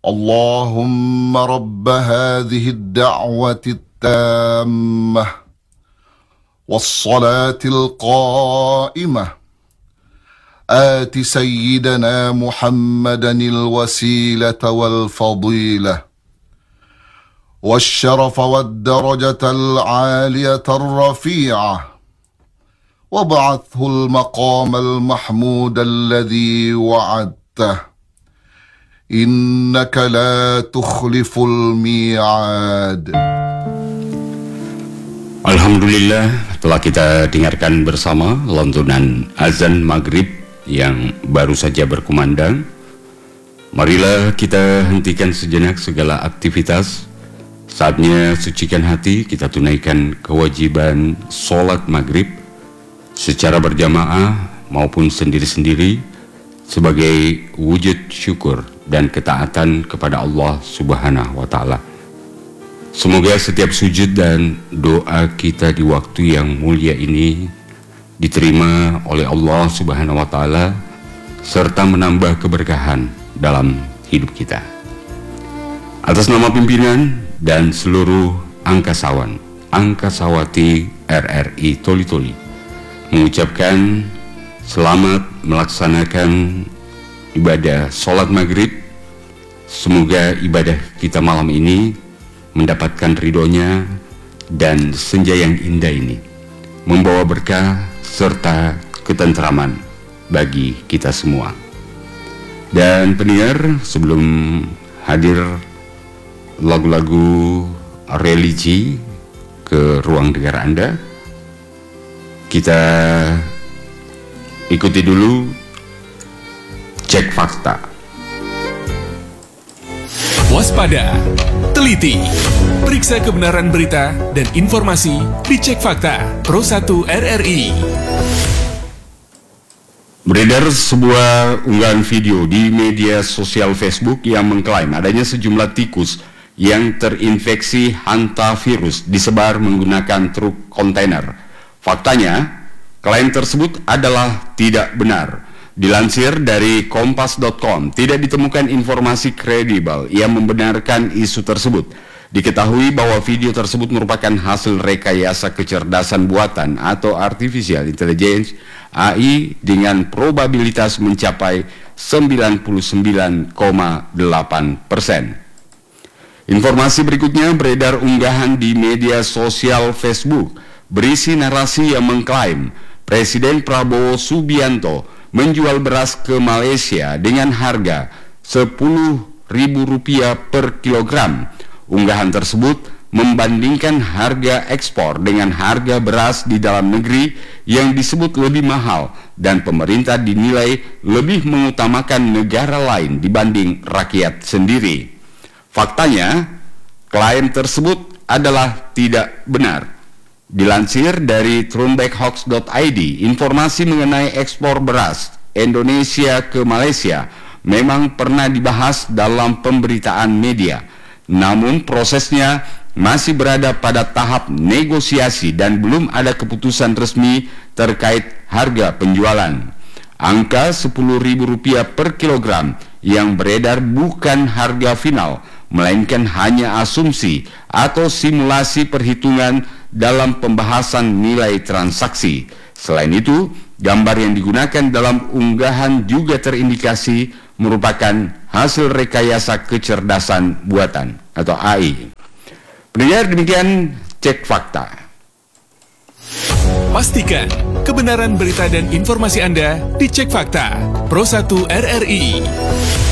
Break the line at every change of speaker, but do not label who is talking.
اللهم رب هذه الدعوة التامة والصلاة القائمة آت سيدنا محمدا الوسيلة والفضيلة والشرف والدرجة العالية الرفيعة وابعثه المقام المحمود الذي وعدته إنك لا تخلف الميعاد.
Alhamdulillah, telah kita dengarkan bersama lantunan azan maghrib yang baru saja berkumandang. Marilah kita hentikan sejenak segala aktivitas. Saatnya sucikan hati, kita tunaikan kewajiban sholat maghrib secara berjamaah maupun sendiri-sendiri sebagai wujud syukur dan ketaatan kepada Allah Subhanahu wa Ta'ala. Semoga setiap sujud dan doa kita di waktu yang mulia ini diterima oleh Allah Subhanahu wa Ta'ala serta menambah keberkahan dalam hidup kita. Atas nama pimpinan dan seluruh angkasawan, angkasawati RRI Toli-Toli mengucapkan selamat melaksanakan ibadah sholat maghrib. Semoga ibadah kita malam ini mendapatkan ridhonya dan senja yang indah ini membawa berkah serta ketentraman bagi kita semua. Dan pendengar, sebelum hadir lagu-lagu religi ke ruang dengar Anda, kita ikuti dulu cek fakta.
Waspada, teliti, periksa kebenaran berita dan informasi di Cek Fakta Pro 1 RRI.
Beredar sebuah unggahan video di media sosial Facebook yang mengklaim adanya sejumlah tikus yang terinfeksi hantavirus disebar menggunakan truk kontainer. Faktanya, klaim tersebut adalah tidak benar. Dilansir dari kompas.com, tidak ditemukan informasi kredibel yang membenarkan isu tersebut. Diketahui bahwa video tersebut merupakan hasil rekayasa kecerdasan buatan atau artificial intelligence AI dengan probabilitas mencapai 99,8%. Informasi berikutnya beredar unggahan di media sosial Facebook berisi narasi yang mengklaim Presiden Prabowo Subianto menjual beras ke Malaysia dengan harga Rp10.000 per kilogram. Unggahan tersebut membandingkan harga ekspor dengan harga beras di dalam negeri yang disebut lebih mahal dan pemerintah dinilai lebih mengutamakan negara lain dibanding rakyat sendiri. Faktanya, klaim tersebut adalah tidak benar. Dilansir dari throwbackhoax.id, informasi mengenai ekspor beras Indonesia ke Malaysia memang pernah dibahas dalam pemberitaan media. Namun prosesnya masih berada pada tahap negosiasi dan belum ada keputusan resmi terkait harga penjualan. Angka Rp10.000 per kilogram yang beredar bukan harga final, melainkan hanya asumsi atau simulasi perhitungan dalam pembahasan nilai transaksi. Selain itu, gambar yang digunakan dalam unggahan juga terindikasi merupakan hasil rekayasa kecerdasan buatan atau AI. Pendengar, demikian cek fakta.
Pastikan kebenaran berita dan informasi Anda di Cek Fakta Pro 1 RRI.